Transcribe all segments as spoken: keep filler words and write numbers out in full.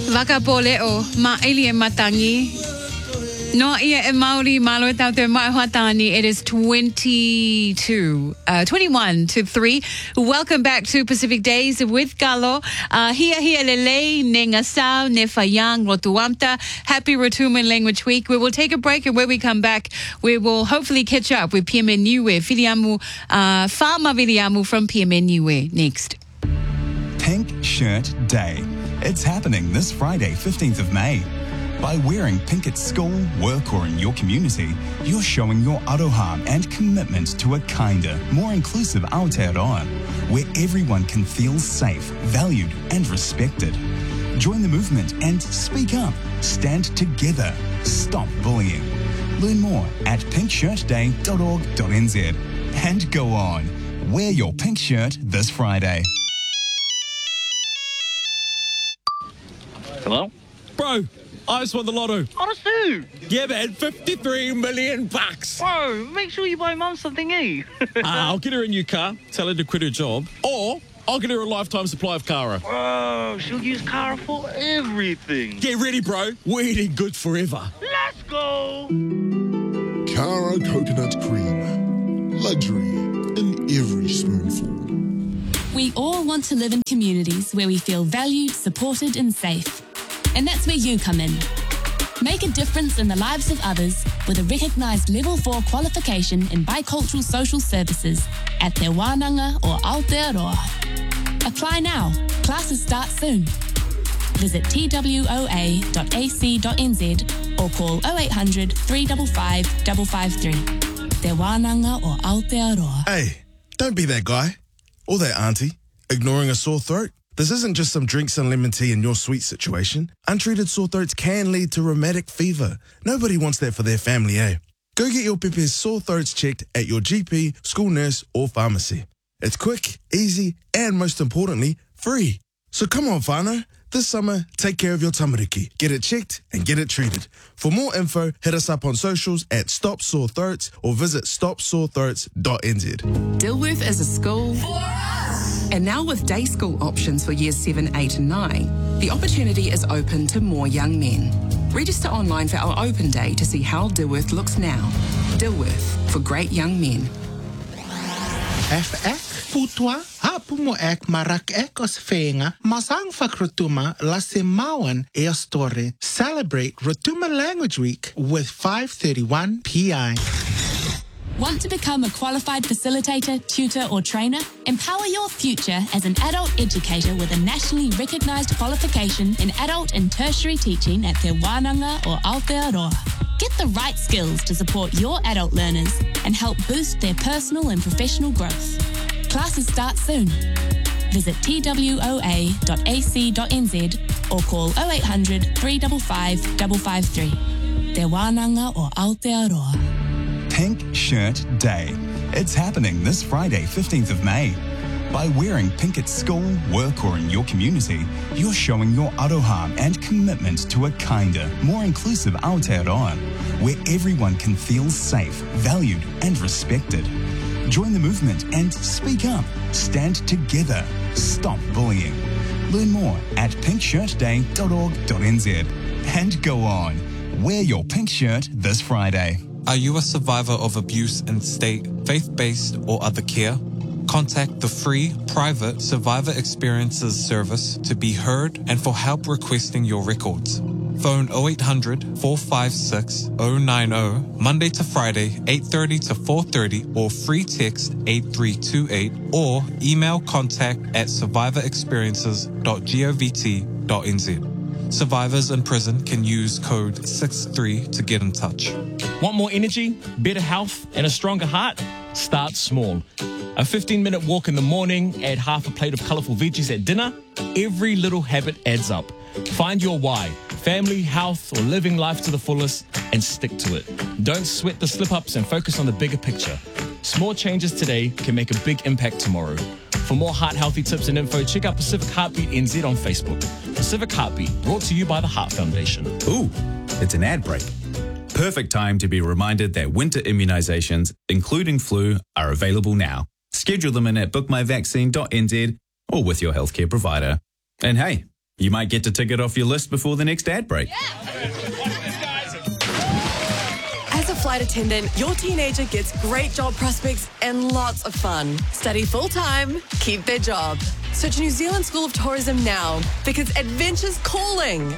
Vakapoleo, ma elie matangi. No ia e Māori malo tau te mai hatani. It is twenty-two, uh, twenty-one to three. Welcome back to Pacific Days with Galo. Uh, hia hia lele, ne ngasau, ne whaiang, rotuamta. Happy Rotuman Language Week. We will take a break, and when we come back, we will hopefully catch up with P M N Niue, Filiamu, uh, Whama Filiamu from P M N Niue next. Pink Shirt Day. It's happening this Friday, fifteenth of May. By wearing pink at school, work or in your community, you're showing your aroha and commitment to a kinder, more inclusive Aotearoa, where everyone can feel safe, valued and respected. Join the movement and speak up. Stand together. Stop bullying. Learn more at pink shirt day dot org dot n z. And go on. Wear your pink shirt this Friday. Hello? Bro, I just won the lotto. Honestly? Yeah, man, fifty-three million bucks. Bro, make sure you buy Mum something, eh? uh, I'll get her a new car, tell her to quit her job, or I'll get her a lifetime supply of Cara. Bro, she'll use Cara for everything. Get ready, bro. We're eating good forever. Let's go! Cara coconut cream. Luxury in every spoonful. We all want to live in communities where we feel valued, supported and safe. And that's where you come in. Make a difference in the lives of others with a recognised Level four qualification in Bicultural Social Services at Te Wānanga or Aotearoa. Apply now. Classes start soon. Visit t w o a dot a c dot n z or call oh eight hundred, three five five, five five three. Te Wānanga or Aotearoa. Hey, don't be that guy or that auntie ignoring a sore throat. This isn't just some drinks and lemon tea in your sweet situation. Untreated sore throats can lead to rheumatic fever. Nobody wants that for their family, eh? Go get your Pepe's sore throats checked at your G P, school nurse or pharmacy. It's quick, easy, and most importantly, free. So come on, whānau. This summer, take care of your tamariki. Get it checked and get it treated. For more info, hit us up on socials at Stop Sore Throats or visit stop sore throats dot n z. Dilworth is a school. And now with day school options for years seven, eight and nine, the opportunity is open to more young men. Register online for our open day to see how Dilworth looks now. Dilworth, for great young men. F ek, putua, hapu mo ek marak ek os whenga, masang whakrotuma la se mauan e astore. Celebrate Rotuma Language Week with five thirty-one P I. Want to become a qualified facilitator, tutor or trainer? Empower your future as an adult educator with a nationally recognised qualification in adult and tertiary teaching at Te Wānanga or Aotearoa. Get the right skills to support your adult learners and help boost their personal and professional growth. Classes start soon. Visit t w o a dot a c dot n z or call oh eight hundred, three five five, five five three. Te Wānanga or Aotearoa. Pink Shirt Day. It's happening this Friday, fifteenth of May. By wearing pink at school, work or in your community, you're showing your aroha and commitment to a kinder, more inclusive Aotearoa, where everyone can feel safe, valued and respected. Join the movement and speak up. Stand together. Stop bullying. Learn more at pink shirt day dot org dot n z. And go on. Wear your pink shirt this Friday. Are you a survivor of abuse in state, faith-based or other care? Contact the free, private Survivor Experiences service to be heard and for help requesting your records. Phone oh eight hundred, four five six, oh nine oh, Monday to Friday, eight thirty to four thirty, or free text eight three two eight, or email contact at survivor experiences dot govt dot n z. Survivors in prison can use code six three to get in touch. Want more energy, better health, and a stronger heart? Start small. A fifteen minute walk in the morning, add half a plate of colourful veggies at dinner. Every little habit adds up. Find your why, family, health, or living life to the fullest, and stick to it. Don't sweat the slip-ups and focus on the bigger picture. Small changes today can make a big impact tomorrow. For more heart-healthy tips and info, check out Pacific Heartbeat N Z on Facebook. Pacific Heartbeat, brought to you by the Heart Foundation. Ooh, it's an ad break. Perfect time to be reminded that winter immunisations, including flu, are available now. Schedule them in at book my vaccine dot n z or with your healthcare provider. And hey, You might get to tick it off your list before the next ad break. As a flight attendant, your teenager gets great job prospects and lots of fun. Study full-time, keep their job. Search New Zealand School of Tourism now, because adventure's calling.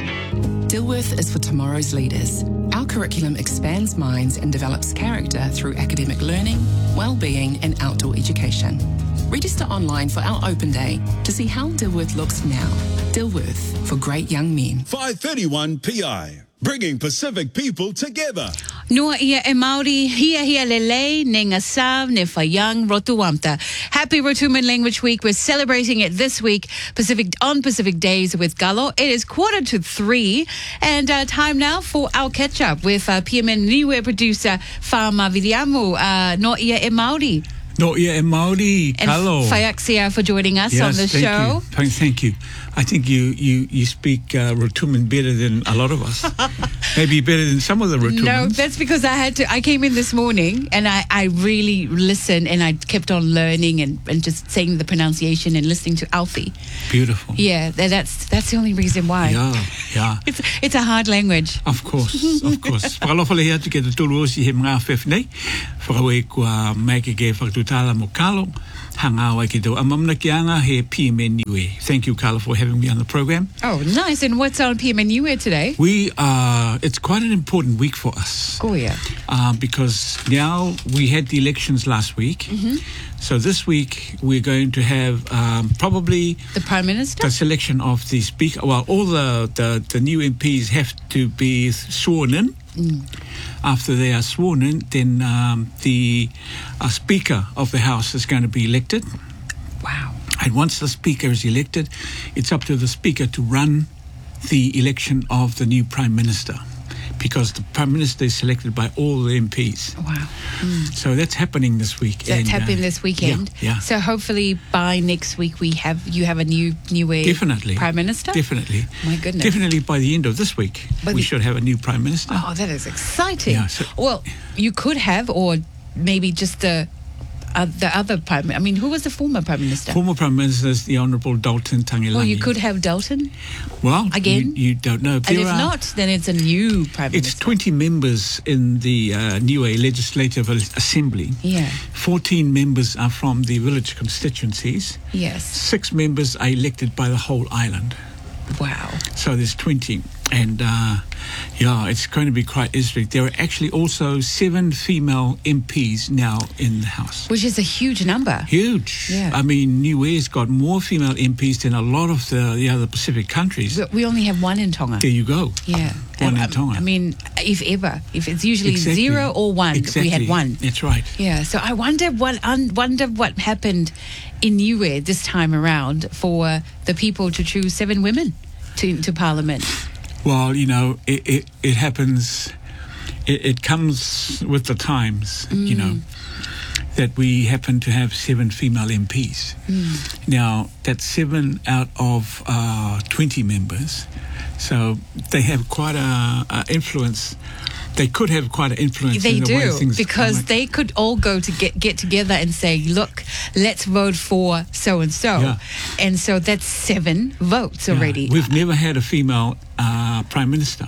Dilworth is for tomorrow's leaders. Our curriculum expands minds and develops character through academic learning, well-being and outdoor education. Register online for our open day to see how Dilworth looks now. Dilworth, for great young men. five thirty-one P I, bringing Pacific people together. Noa ia e Māori, hia hia lele, ne ngā sāv, ne whaiang rotuamta. Happy Rotuman Language Week. We're celebrating it this week, Pacific on Pacific Days with Galo. It is quarter to three, and uh, time now for our catch-up with uh, P M N Niue producer Whama Viriamu. Uh, Noa ia e Māori. No, ia e Māori, Kalo. And Whaiaksia for joining us yes, on the thank show. You. Thank, thank you. I think you, you, you speak uh, Rotuman better than a lot of us. Maybe better than some of the Rotumans. No, that's because I had to. I came in this morning and I, I really listened and I kept on learning and, and just saying the pronunciation and listening to Alfie. Beautiful. Yeah, that, that's that's the only reason why. Yeah, yeah. It's it's a hard language. Of course, of course. Whakalofale hea tu ke te tolu osi he mga whewh nei. Whakawe kua mai ke ke whakatutala mo Kalo. Hanga wai ki tau amamna ki anga he P M N Niue. Thank you, Carla, for having me on the program. Oh, nice. And what's on P M N Niue today? We are, it's quite an important week for us. Oh, yeah. Uh, because now we had the elections last week. Mm-hmm. So this week we're going to have um, probably the Prime Minister? The selection of the Speaker. Well, all the, the, the new M Ps have to be sworn in. Mm. After they are sworn in, then um, the uh, Speaker of the House is going to be elected. Wow. And once the Speaker is elected, it's up to the Speaker to run the election of the new Prime Minister, because the Prime Minister is selected by all the M Ps. Wow. Mm. So that's happening this week. That's and, happening uh, this weekend. Yeah, yeah. So hopefully by next week we have you have a new new Definitely. Prime Minister? Definitely. My goodness. Definitely by the end of this week, But we the- should have a new Prime Minister. Oh, that is exciting. Yeah, so- well, you could have, or maybe just the uh, the other prime. I mean, who was the former prime minister? Former Prime Minister is the Honourable Dalton Tangilangi. Well, you could have Dalton. Well, again? you, you don't know. And There if are- not, then it's a new prime It's minister. twenty members in the uh, Niue Legislative Assembly. Yeah. fourteen members are from the village constituencies. Yes. Six members are elected by the whole island. Wow. So there's twenty. And, uh, yeah, it's going to be quite interesting. There are actually also seven female M Ps now in the House. Which is a huge number. Huge. Yeah. I mean, Niue's got more female M Ps than a lot of the, the other Pacific countries. But we only have one in Tonga. There you go. Yeah. One Um, in Tonga. I mean, if ever, if it's usually Exactly. zero or one, Exactly. we had one. That's right. Yeah, so I wonder what un, wonder what happened in Niue this time around for the people to choose seven women to to Parliament. Well, you know, it, it, it happens, it, it comes with the times, you know, that we happen to have seven female M Ps. Mm. Now, that's seven out of uh, twenty members. So they have quite a, a influence. They could have quite an influence They in the way do, things because come. they could all go to get, get together and say, look, let's vote for so-and-so. Yeah. And so that's seven votes Yeah. already. We've never had a female uh, prime minister.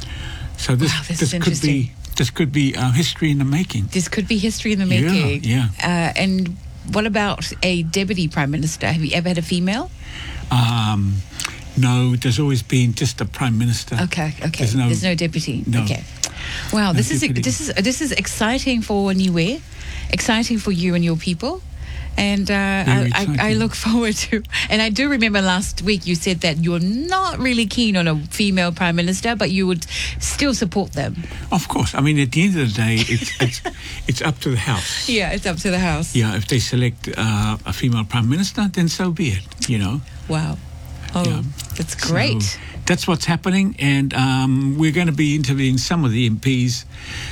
So this, Wow, this this is could be interesting. this could be uh, history in the making. This could be history in the Yeah, making. yeah. Uh, and what about a deputy prime minister? Have you ever had a female? Um, no, there's always been just a prime minister. Okay, okay. There's no, There's no deputy. no. Okay. Wow, No this is deputy. this is this is exciting for Niue, exciting for you and your people. And uh, I, Very I, I exciting. look forward to. And I do remember last week you said that you're not really keen on a female prime minister, but you would still support them. Of course. I mean, at the end of the day, it's it's, it's up to the House. Yeah, it's up to the House. Yeah, if they select uh, a female prime minister, then so be it. You know. Wow. Oh, Yeah. that's great. So that's what's happening, and um, we're going to be interviewing some of the M Ps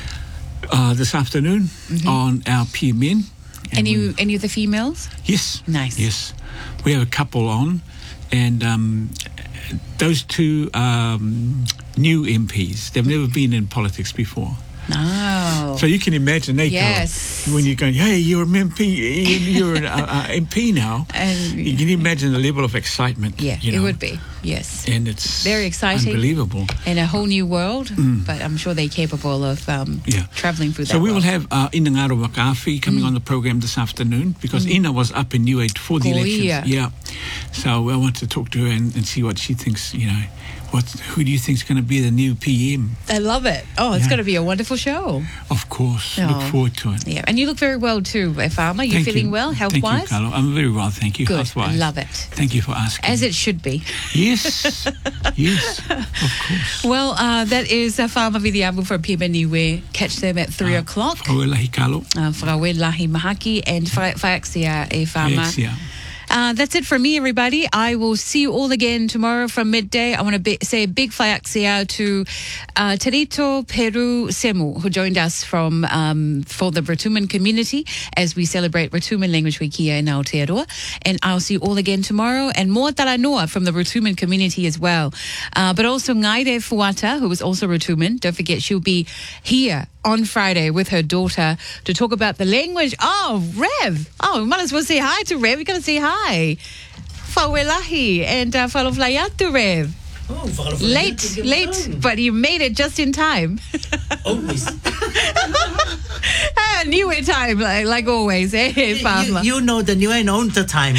uh, this afternoon Mm-hmm. on our P M N. And any we- any of the females? Yes. Nice. Yes. We have a couple on, and um, those two um, new M Ps, they've never been in politics before. No. So you can imagine they Yes. go, when you're going, hey, you're an M P, you're an uh, uh, M P now. And you can imagine the level of excitement. Yeah, you it know. would be. Yes. And it's very exciting. Unbelievable. In a whole new world, Mm. but I'm sure they're capable of um, Yeah. traveling through that So we world. will have uh, Ina Ngaro Wakafi coming Mm. on the program this afternoon because Mm. Ina was up in New Age for the Oh, elections. yeah. Yeah. So I want to talk to her and, and see what she thinks, you know. What, who do you think is going to be the new P M? I love it. Oh, it's Yeah. going to be a wonderful show. Of course. Oh. Look forward to it. Yeah, and you look very well too, Farmer. You Thank feeling you. well, Thank you, health-wise? Carlo. I'm very well, thank you. Good. Health-wise. Love it. Thank you for asking. As it should be. Yes. Yes. Of course. Well, uh, that is uh, Farmer Vidiabu for P M N Niue. Catch them at three o'clock. Whawelahi Carlo. Uh, Frawe Lahi Mahaki and Whaexia e Farmer. Whaexia. Uh, that's it for me, everybody. I will see you all again tomorrow from midday. I want to be, say a big whaiaxia to uh, Terito Peru Semu, who joined us from um, for the Ratuman community as we celebrate Ratuman Language Week here in Aotearoa. And I'll see you all again tomorrow. And more Taranoa from the Ratuman community as well. Uh, but also Ngaire Fuata, who is also Ratuman. Don't forget, she'll be here on Friday with her daughter to talk about the language. Oh, Rev. Oh, we might as well say hi to Rev. We got to say hi. Fawelahi and uh, Faloflayatu, Rev. Oh, late, late, but you made it just in time. Always. ah, new way time, like, like always, eh, you, you know the new and on the time.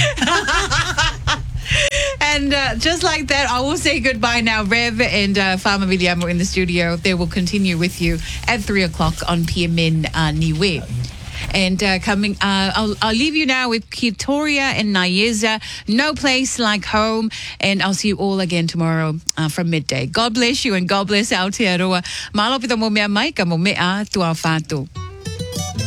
And uh, just like that, I will say goodbye now. Rev and uh, Farmer Viliamo in the studio. They will continue with you at three o'clock on P M N uh, Niue. And uh, coming, uh, I'll, I'll leave you now with Kitoria and Nayeza. No place like home. And I'll see you all again tomorrow uh, from midday. God bless you and God bless Aotearoa. Malo pito mo mea mai ka mo mea tua whātou.